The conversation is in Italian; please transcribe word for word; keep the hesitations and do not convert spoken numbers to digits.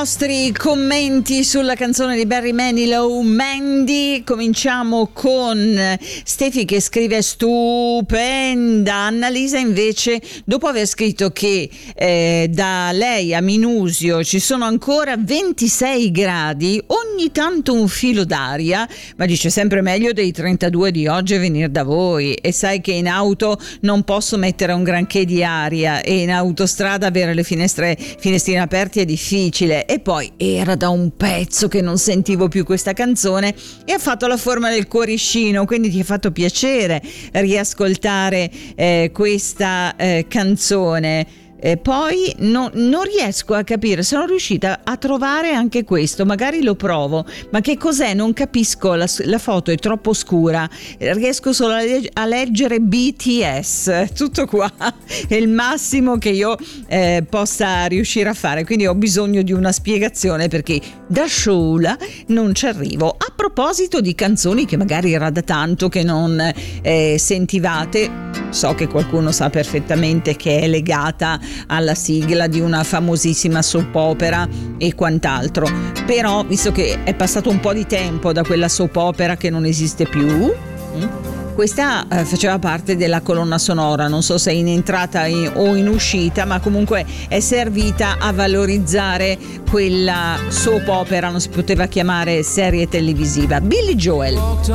Nostri commenti sulla canzone di Barry Manilow, Mandy. Cominciamo con Stefi che scrive stupenda. Annalisa invece, dopo aver scritto che eh, da lei a Minusio ci sono ancora ventisei gradi, ogni tanto un filo d'aria, ma dice sempre meglio dei trentadue di oggi venire da voi, e sai che in auto non posso mettere un granché di aria e in autostrada avere le finestre finestrine aperte è difficile. E poi era da un pezzo che non sentivo più questa canzone e ha fatto la forma del cuoricino, quindi ti è fatto piacere riascoltare eh, questa eh, canzone. E poi no, non riesco a capire, sono riuscita a trovare anche questo, magari lo provo, ma che cos'è? Non capisco, la, la foto è troppo scura, riesco solo a, leg- a leggere B T S, tutto qua, è il massimo che io eh, possa riuscire a fare, quindi ho bisogno di una spiegazione perché da sola non ci arrivo. A proposito di canzoni che magari era da tanto che non eh, sentivate, so che qualcuno sa perfettamente che è legata alla sigla di una famosissima soap opera e quant'altro, però visto che è passato un po' di tempo da quella soap opera che non esiste più, questa eh, faceva parte della colonna sonora, non so se in entrata in, o in uscita, ma comunque è servita a valorizzare quella soap opera, non si poteva chiamare serie televisiva. Billy Joel.